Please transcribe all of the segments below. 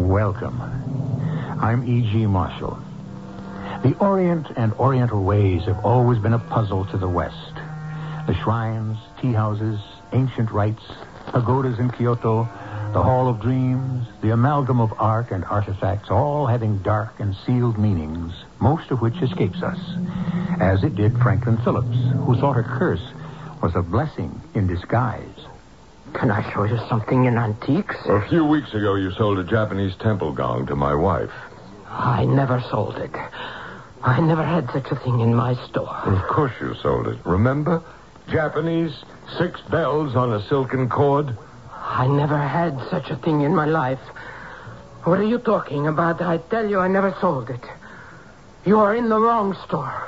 welcome. I'm E.G. Marshall. The Orient and Oriental ways have always been a puzzle to the West. The shrines, tea houses, ancient rites, pagodas in Kyoto, the Hall of Dreams, the amalgam of art and artifacts, all having dark and sealed meanings, most of which escapes us, as it did Franklin Phillips, who thought a curse was a blessing in disguise. Can I show you something in antiques? A few weeks ago, you sold a Japanese temple gong to my wife. I never sold it. I never had such a thing in my store. Of course you sold it. Remember? Japanese, 6 bells on a silken cord. I never had such a thing in my life. What are you talking about? I tell you, I never sold it. You are in the wrong store.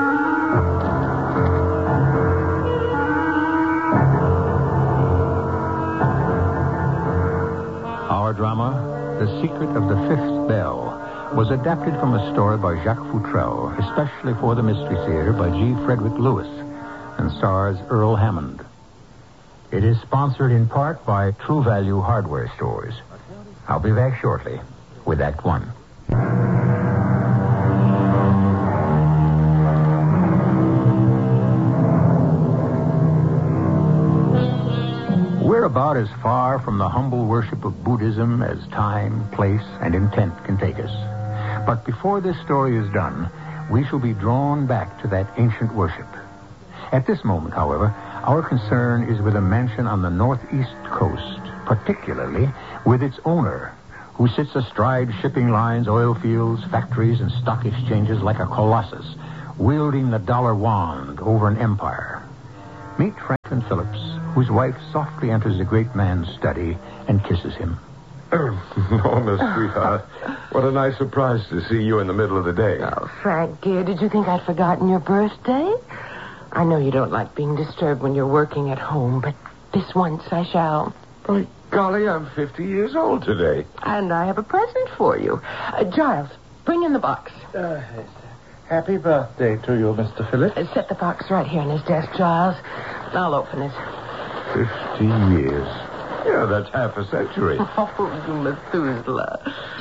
Our drama, The Secret of the Fifth Bell, was adapted from a story by Jacques Futrell, especially for the Mystery Theater by G. Frederick Lewis, and stars Earl Hammond. It is sponsored in part by True Value Hardware Stores. I'll be back shortly with Act One. We're about as far from the humble worship of Buddhism as time, place, and intent can take us. But before this story is done, we shall be drawn back to that ancient worship. At this moment, however, our concern is with a mansion on the northeast coast, particularly with its owner, who sits astride shipping lines, oil fields, factories, and stock exchanges like a colossus, wielding the dollar wand over an empire. Meet Franklin Phillips, whose wife softly enters the great man's study and kisses him. Norma, sweetheart. What a nice surprise to see you in the middle of the day. Oh, Frank, dear, did you think I'd forgotten your birthday? I know you don't like being disturbed when you're working at home, but this once I shall. By golly, I'm 50 years old today. And I have a present for you. Giles, bring in the box. Happy birthday to you, Mr. Phillips. Set the box right here on his desk, Giles. I'll open it. 50 years. Yeah, that's half a century. Oh, you Methuselah.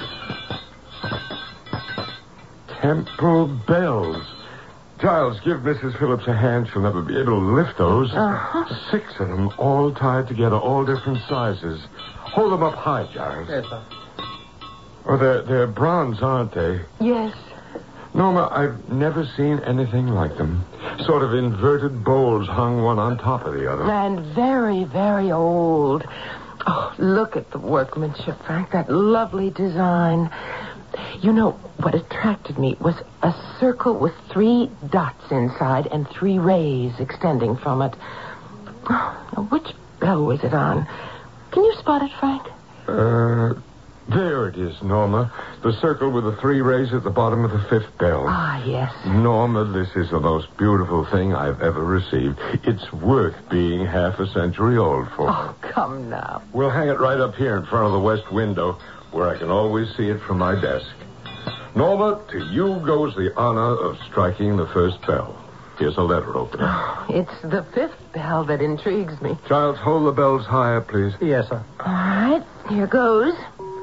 Temple bells. Giles, give Mrs. Phillips a hand. She'll never be able to lift those. 6 of them, all tied together, all different sizes. Hold them up high, Giles. Yes, sir. Oh, they're bronze, aren't they? Yes. Norma, I've never seen anything like them. Sort of inverted bowls hung one on top of the other. And very, very old. Oh, look at the workmanship, Frank. That lovely design. You know, what attracted me was a circle with 3 dots inside and 3 rays extending from it. Oh, which bell was it on? Can you spot it, Frank? There it is, Norma. The circle with the 3 rays at the bottom of the 5th bell. Ah, yes. Norma, this is the most beautiful thing I've ever received. It's worth being half a century old for. Oh, come now. We'll hang it right up here in front of the west window, where I can always see it from my desk. Norma, to you goes the honor of striking the 1st bell. Here's a letter opener. It's the 5th bell that intrigues me. Giles, hold the bells higher, please. Yes, sir. All right, here goes.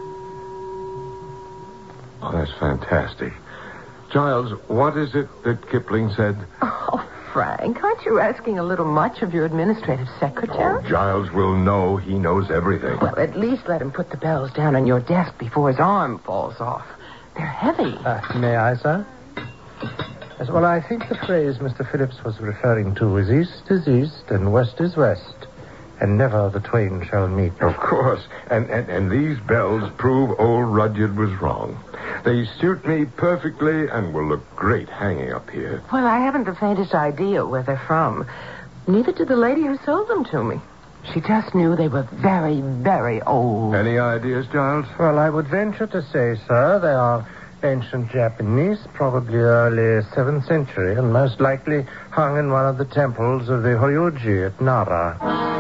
Oh, that's fantastic. Giles, what is it that Kipling said? Oh, Frank, aren't you asking a little much of your administrative secretary? Oh, Giles will know. He knows everything. Well, at least let him put the bells down on your desk before his arm falls off. They're heavy. May I, sir? Yes, well, I think the phrase Mr. Phillips was referring to is east is east and west is west, and never the twain shall meet. Of course. And these bells prove old Rudyard was wrong. They suit me perfectly and will look great hanging up here. Well, I haven't the faintest idea where they're from. Neither did the lady who sold them to me. She just knew they were very, very old. Any ideas, Giles? Well, I would venture to say, sir, they are ancient Japanese, probably early 7th century, and most likely hung in one of the temples of the Horyuji at Nara.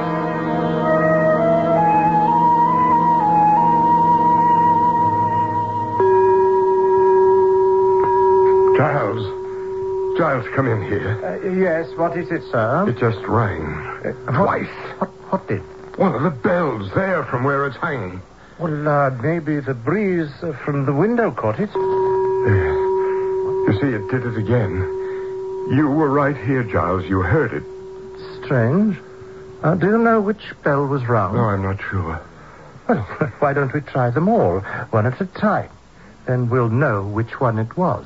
Giles, come in here. Yes, what is it, sir? It just rang. Twice. What did? One of the bells there from where it's hanging. Well, maybe the breeze from the window caught it. You see, it did it again. You were right here, Giles. You heard it. Strange. Do you know which bell was rung? No, I'm not sure. Well, why don't we try them all, one at a time? Then we'll know which one it was.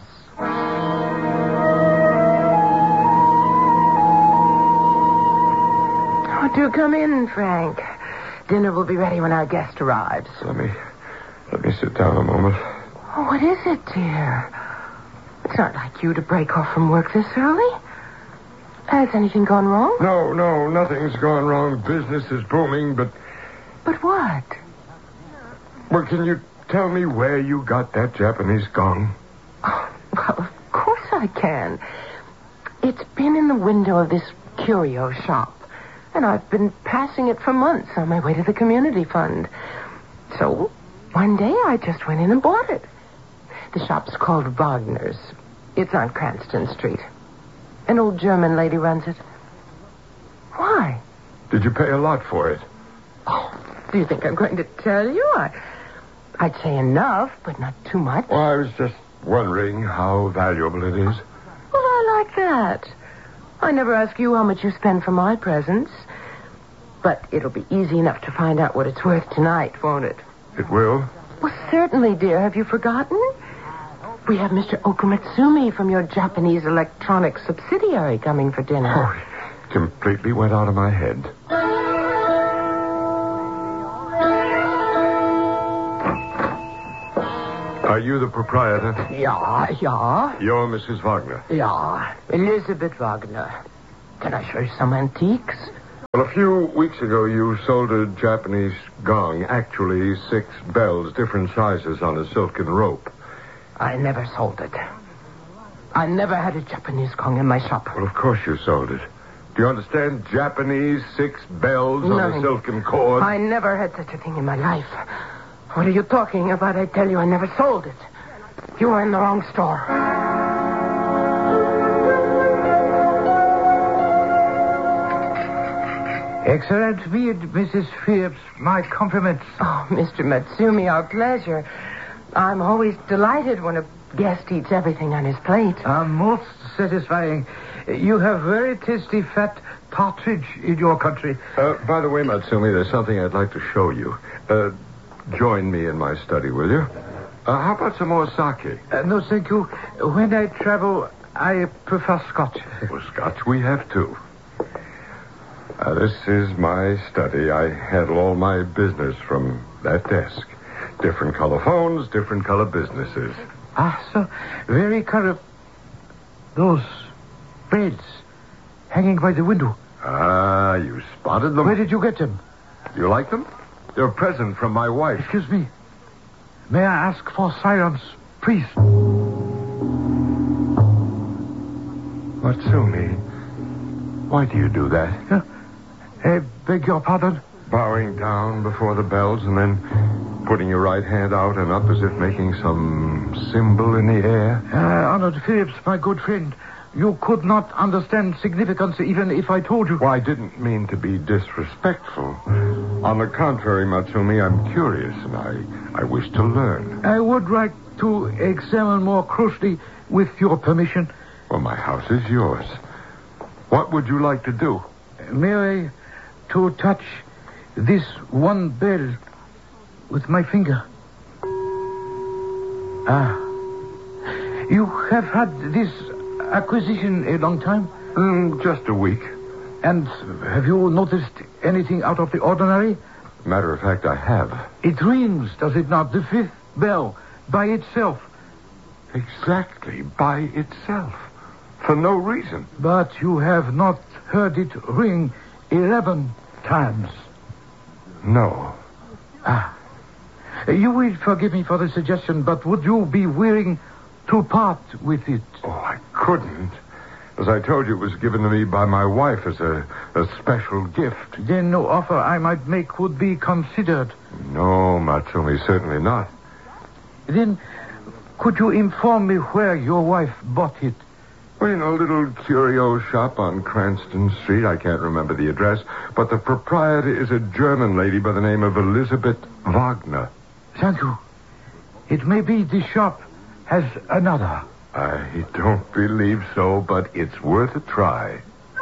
Oh, do come in, Frank. Dinner will be ready when our guest arrives. Let me sit down a moment. Oh, what is it, dear? It's not like you to break off from work this early. Has anything gone wrong? No, nothing's gone wrong. Business is booming, but... But what? Well, can you tell me where you got that Japanese gong? Oh, well, of course I can. It's been in the window of this curio shop, and I've been passing it for months on my way to the community fund. So, one day I just went in and bought it. The shop's called Wagner's. It's on Cranston Street. An old German lady runs it. Why? Did you pay a lot for it? Oh, do you think I'm going to tell you? I'd say enough, but not too much. Well, I was just wondering how valuable it is. Well, I like that. I never ask you how much you spend for my presents. But it'll be easy enough to find out what it's worth tonight, won't it? It will? Well, certainly, dear. Have you forgotten? We have Mr. Okumatsumi from your Japanese electronic subsidiary coming for dinner. Oh, it completely went out of my head. Are you the proprietor? Yeah. You're Mrs. Wagner. Yeah. Elizabeth Wagner. Can I show you some antiques? Well, a few weeks ago, you sold a Japanese gong. Actually, 6 bells, different sizes, on a silken rope. I never sold it. I never had a Japanese gong in my shop. Well, of course you sold it. Do you understand? Japanese 6 bells on a silken cord. I never had such a thing in my life. What are you talking about? I tell you, I never sold it. You were in the wrong store. Excellent meal, Mrs. Phillips. My compliments. Oh, Mr. Matsumi, our pleasure. I'm always delighted when a guest eats everything on his plate. Most satisfying. You have very tasty fat partridge in your country. By the way, Matsumi, there's something I'd like to show you. Join me in my study, will you? How about some more sake? No, thank you. When I travel, I prefer scotch. Well, scotch we have, too. This is my study. I handle all my business from that desk. Different color phones, different color businesses. So very color. Those beds hanging by the window. You spotted them? Where did you get them? You like them? They're a present from my wife. Excuse me. May I ask for silence, please? Matsumi, why do you do that? I beg your pardon? Bowing down before the bells and then putting your right hand out and up as if making some symbol in the air. Honored Phillips, my good friend, you could not understand significance even if I told you. Well, I didn't mean to be disrespectful. On the contrary, Matsumi, I'm curious and I wish to learn. I would like to examine more closely with your permission. Well, my house is yours. What would you like to do? May I to touch this one bell with my finger? You have had this acquisition a long time? Just a week. And have you noticed anything out of the ordinary? Matter of fact, I have. It rings, does it not? The 5th bell, by itself. Exactly, by itself. For no reason. But you have not heard it ring 11 times. No. You will forgive me for the suggestion, but would you be willing to part with it? Oh, I couldn't. As I told you, it was given to me by my wife as a special gift. Then no offer I might make would be considered. No, Matsumi, certainly not. Then could you inform me where your wife bought it? Well, in a little curio shop on Cranston Street. I can't remember the address, but the proprietor is a German lady by the name of Elizabeth Wagner. Thank you. It may be this shop has another. I don't believe so, but it's worth a try.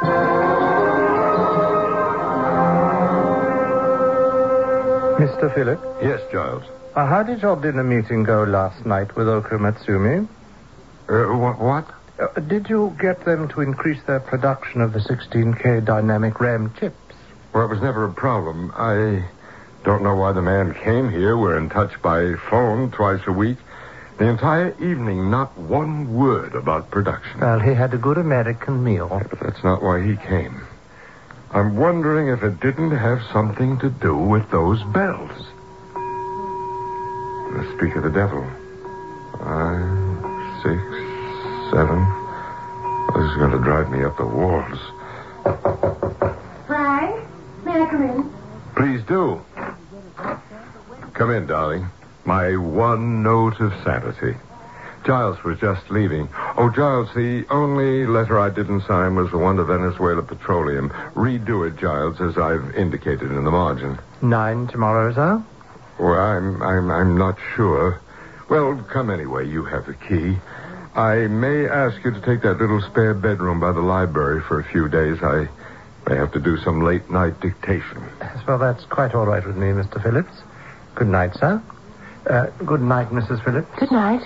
Mr. Philip? Yes, Giles. How did your dinner meeting go last night with Oko Matsumi? What? Did you get them to increase their production of the 16K dynamic RAM chips? Well, it was never a problem. I don't know why the man came here. We're in touch by phone twice a week. The entire evening, not one word about production. Well, he had a good American meal. Yeah, but that's not why he came. I'm wondering if it didn't have something to do with those bells. The speak of the devil. 5, 6, 7. This is going to drive me up the walls. Frank, may I come in? Please do. Come in, darling. My one note of sanity. Giles was just leaving. Oh, Giles, the only letter I didn't sign was the one to Venezuela Petroleum. Redo it, Giles, as I've indicated in the margin. 9 tomorrow, sir? Well, I'm not sure. Well, come anyway. You have the key. I may ask you to take that little spare bedroom by the library for a few days. I may have to do some late-night dictation. Well, that's quite all right with me, Mr. Phillips. Good night, sir. Good night, Mrs. Phillips. Good night.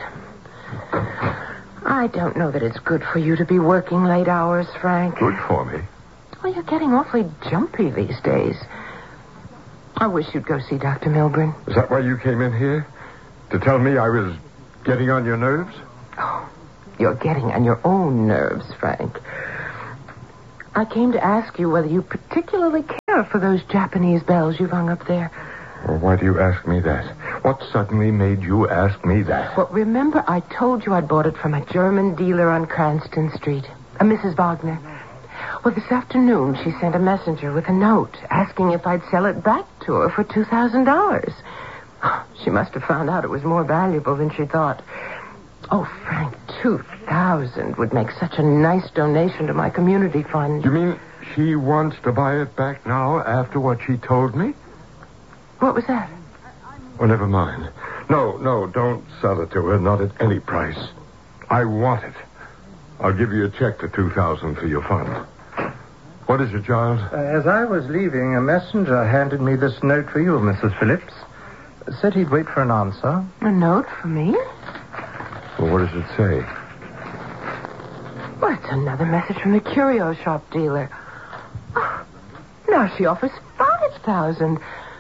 I don't know that it's good for you to be working late hours, Frank. Good for me. Well, you're getting awfully jumpy these days. I wish you'd go see Dr. Milburn. Is that why you came in here? To tell me I was getting on your nerves? Oh, you're getting on your own nerves, Frank. I came to ask you whether you particularly care for those Japanese bells you've hung up there. Well, why do you ask me that? What suddenly made you ask me that? Well, remember I told you I'd bought it from a German dealer on Cranston Street, a Mrs. Wagner. Well, this afternoon she sent a messenger with a note asking if I'd sell it back to her for $2,000. She must have found out it was more valuable than she thought. Oh, Frank, $2,000 would make such a nice donation to my community fund. You mean she wants to buy it back now after what she told me? What was that? Oh, never mind. No, don't sell it to her, not at any price. I want it. I'll give you a check for $2,000 for your fund. What is it, Giles? As I was leaving, a messenger handed me this note for you, Mrs. Phillips. Said he'd wait for an answer. A note for me? Well, what does it say? Well, it's another message from the curio shop dealer. Oh, now she offers $5,000.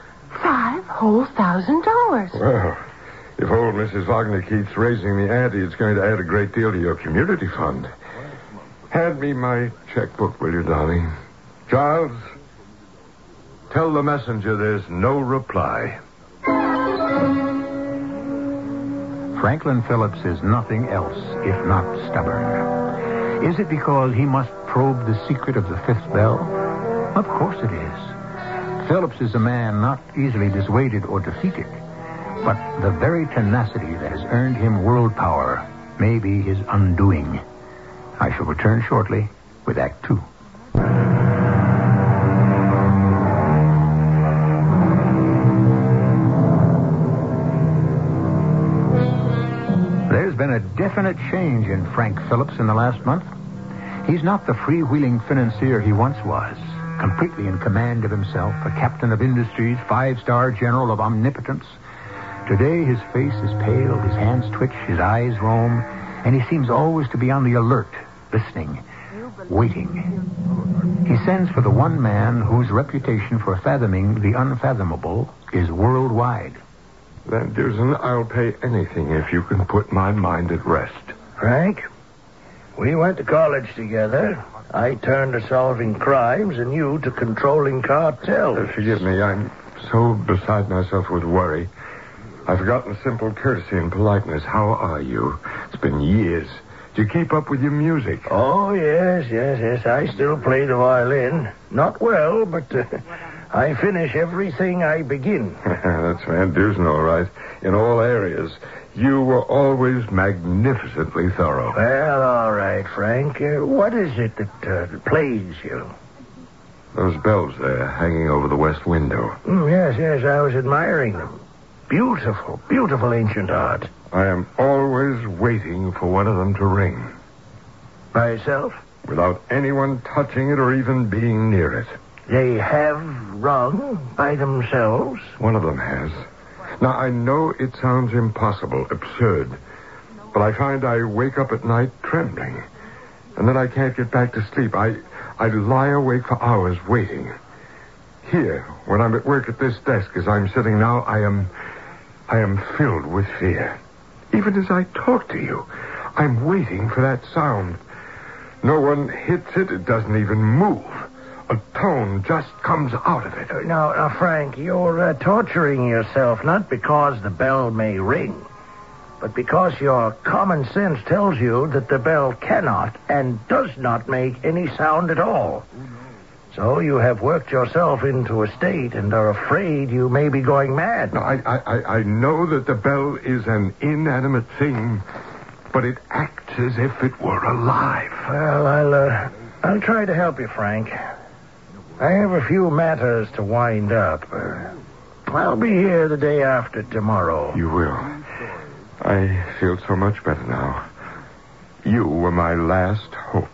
$5,000. Well, if old Mrs. Wagner keeps raising the ante, it's going to add a great deal to your community fund. Hand me my checkbook, will you, darling? Giles, tell the messenger there's no reply. Franklin Phillips is nothing else if not stubborn. Is it because he must probe the secret of the fifth bell? Of course it is. Phillips is a man not easily dissuaded or defeated, but the very tenacity that has earned him world power may be his undoing. I shall return shortly with Act 2. There's been a definite change in Frank Phillips in the last month. He's not the freewheeling financier he once was, completely in command of himself, a captain of industries, 5-star general of omnipotence. Today, his face is pale, his hands twitch, his eyes roam, and he seems always to be on the alert, listening, waiting. He sends for the one man whose reputation for fathoming the unfathomable is worldwide. Van Dusen, I'll pay anything if you can put my mind at rest. Frank, we went to college together. I turned to solving crimes and you to controlling cartels. Forgive me, I'm so beside myself with worry. I've forgotten simple courtesy and politeness. How are you? It's been years. Do you keep up with your music? Oh, yes. I still play the violin. Not well, but I finish everything I begin. That's Van Dusen, all right. In all areas. You were always magnificently thorough. Well, all right, Frank. What is it that plays you? Those bells there hanging over the west window. Yes, I was admiring them. Beautiful, beautiful ancient art. I am always waiting for one of them to ring. By yourself? Without anyone touching it or even being near it. They have rung by themselves? One of them has. Now, I know it sounds impossible, absurd, but I find I wake up at night trembling, and then I can't get back to sleep. I lie awake for hours waiting. Here, when I'm at work at this desk as I'm sitting now, I am filled with fear. Even as I talk to you, I'm waiting for that sound. No one hits it. It doesn't even move. A tone just comes out of it. Now, Frank, you're torturing yourself not because the bell may ring, but because your common sense tells you that the bell cannot and does not make any sound at all. So you have worked yourself into a state and are afraid you may be going mad. No, I know that the bell is an inanimate thing, but it acts as if it were alive. Well, I'll try to help you, Frank. I have a few matters to wind up. I'll be here the day after tomorrow. You will. I feel so much better now. You were my last hope.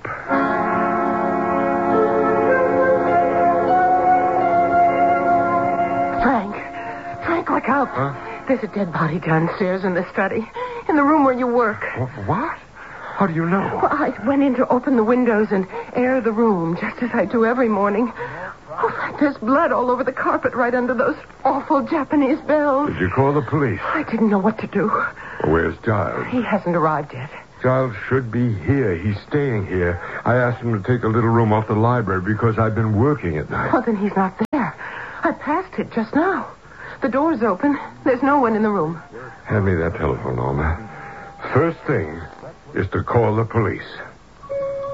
Frank, look out. Huh? There's a dead body downstairs in the study, in the room where you work. What? How do you know? Well, I went in to open the windows and air the room, just as I do every morning. Oh, Frank, there's blood all over the carpet right under those awful Japanese bells. Did you call the police? I didn't know what to do. Well, where's Giles? He hasn't arrived yet. Giles should be here. He's staying here. I asked him to take a little room off the library because I've been working at night. Well, then he's not there. I passed it just now. The door's open. There's no one in the room. Hand me that telephone, Norma. First thing is to call the police.